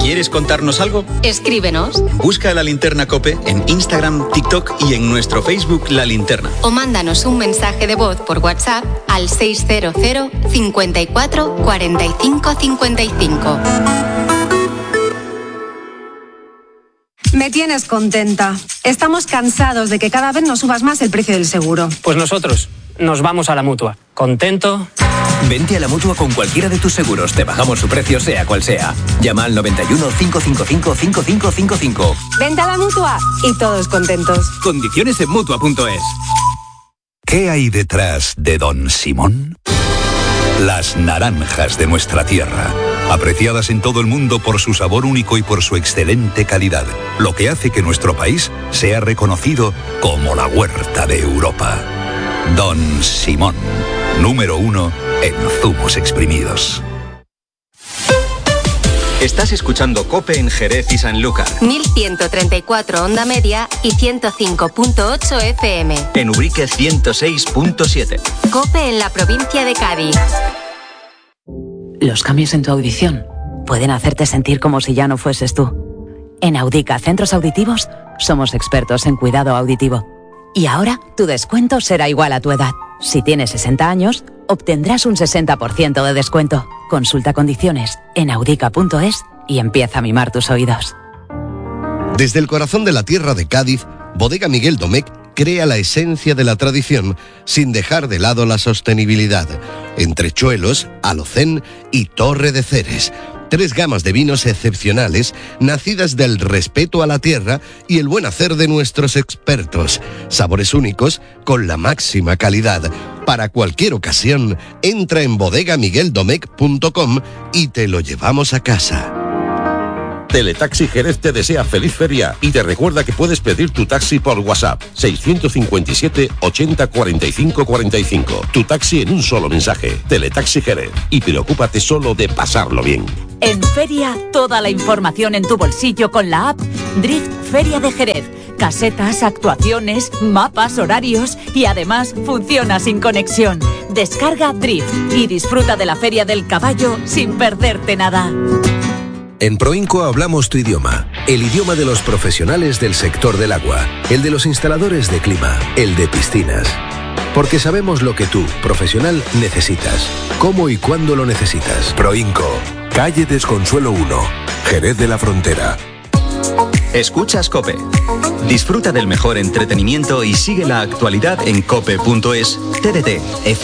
¿Quieres contarnos algo? Escríbenos. Busca La Linterna COPE en Instagram, TikTok y en nuestro Facebook La Linterna. O mándanos un mensaje de voz por WhatsApp al 600 54 45 55. Me tienes contenta. Estamos cansados de que cada vez nos subas más el precio del seguro. Pues nosotros nos vamos a la Mutua. ¿Contento? Vente a la Mutua con cualquiera de tus seguros. Te bajamos su precio sea cual sea. Llama al 91 555 5555. Vente a la Mutua y todos contentos. Condiciones en Mutua.es. ¿Qué hay detrás de Don Simón? Las naranjas de nuestra tierra, apreciadas en todo el mundo por su sabor único y por su excelente calidad, lo que hace que nuestro país sea reconocido como la huerta de Europa. Don Simón, número 1 en zumos exprimidos. Estás escuchando COPE en Jerez y Sanlúcar. 1134 onda media y 105.8 FM. En Ubrique 106.7. COPE en la provincia de Cádiz. Los cambios en tu audición pueden hacerte sentir como si ya no fueses tú. En Audica Centros Auditivos somos expertos en cuidado auditivo. Y ahora tu descuento será igual a tu edad. Si tienes 60 años, obtendrás un 60% de descuento. Consulta condiciones en audica.es y empieza a mimar tus oídos. Desde el corazón de la tierra de Cádiz, Bodega Miguel Domecq crea la esencia de la tradición sin dejar de lado la sostenibilidad. Entrechuelos, Alocén y Torre de Ceres. 3 gamas de vinos excepcionales, nacidas del respeto a la tierra y el buen hacer de nuestros expertos. Sabores únicos con la máxima calidad. Para cualquier ocasión, entra en bodegamigueldomecq.com y te lo llevamos a casa. Teletaxi Jerez te desea feliz feria y te recuerda que puedes pedir tu taxi por WhatsApp 657 80 45 45. Tu taxi en un solo mensaje. Teletaxi Jerez. Y preocúpate solo de pasarlo bien. En Feria, toda la información en tu bolsillo con la app Drift Feria de Jerez. Casetas, actuaciones, mapas, horarios y además funciona sin conexión. Descarga Drift y disfruta de la Feria del Caballo sin perderte nada. En Proinco hablamos tu idioma, el idioma de los profesionales del sector del agua, el de los instaladores de clima, el de piscinas. Porque sabemos lo que tú, profesional, necesitas, cómo y cuándo lo necesitas. Proinco, calle Desconsuelo 1, Jerez de la Frontera. Escuchas COPE. Disfruta del mejor entretenimiento y sigue la actualidad en cope.es, TDT,